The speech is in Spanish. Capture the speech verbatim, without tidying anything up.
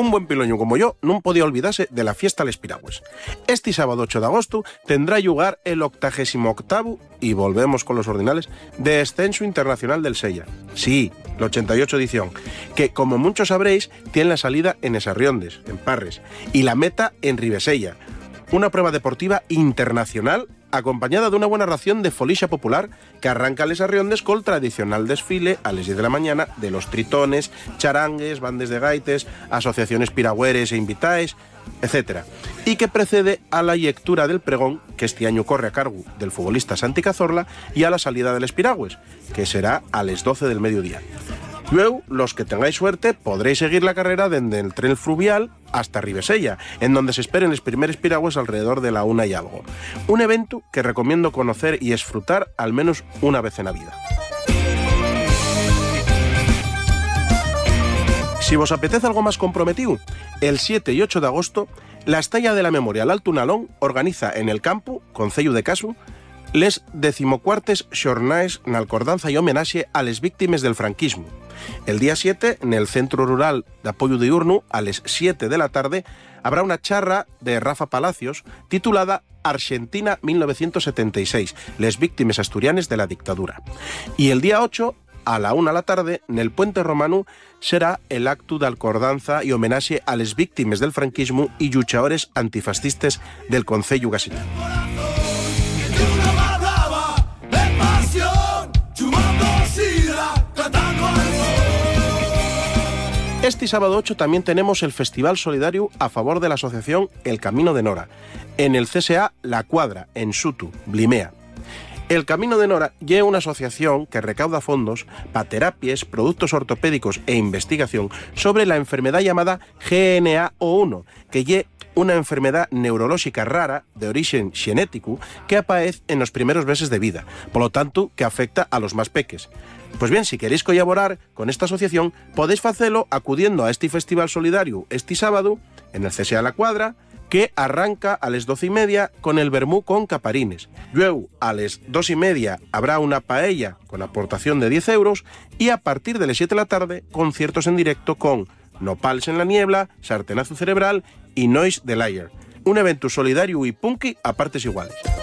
un buen piloño como yo no podía olvidarse de la fiesta Les Piragües. Este sábado ocho de agosto tendrá lugar el octagésimo octavo, y volvemos con los ordinales, descenso internacional del Sella. Sí, la ochenta y ocho edición, que como muchos sabréis, tiene la salida en Esarriondes, en Parres, y la meta en Ribesella. Una prueba deportiva internacional acompañada de una buena ración de folixa popular que arranca a Les Arriondes con el tradicional desfile a las diez de la mañana de los tritones, charangues, bandes de gaites, asociaciones piragüeres e invitaes, etcétera. Y que precede a la lectura del pregón, que este año corre a cargo del futbolista Santi Cazorla, y a la salida de Les Piragües, que será a las doce del mediodía. Luego, los que tengáis suerte, podréis seguir la carrera desde el tren fluvial hasta Ribesella, en donde se esperen los primeros piragües alrededor de la una y algo. Un evento que recomiendo conocer y disfrutar al menos una vez en la vida. Si vos apetece algo más comprometido, el siete y ocho de agosto, la Estalla de la Memoria al Alto Nalón organiza en el campo, Concello de Casu, les decimocuartes xornaes n'alcordanza y homenaxe a les víctimes del franquismo. El día siete, en el Centro Rural de Apoyo Diurno, a las siete de la tarde, habrá una charra de Rafa Palacios titulada Argentina mil novecientos setenta y seis, les víctimes asturianes de la dictadura. Y el día ocho, a la una de la tarde, en el Puente Romano, será el acto de alcordanza y homenaxe a les víctimes del franquismo y luchadores antifascistas del Concello Gasitano. Este sábado ocho también tenemos el Festival Solidario a favor de la asociación El Camino de Nora, en el C S A La Cuadra, en Sutu, Blimea. El Camino de Nora es una asociación que recauda fondos para terapias, productos ortopédicos e investigación sobre la enfermedad llamada G N A O uno, que es una enfermedad neurológica rara de origen genético que aparece en los primeros meses de vida, por lo tanto que afecta a los más peques. Pues bien, si queréis colaborar con esta asociación, podéis hacerlo acudiendo a este festival solidario este sábado en el C S A La Cuadra, que arranca a las doce y media con el vermú con caparines. Luego, a las dos y media habrá una paella con aportación de diez euros y a partir de las siete de la tarde, conciertos en directo con Nopals en la Niebla, Sartenazo Cerebral y Noise the Liar. Un evento solidario y punky a partes iguales.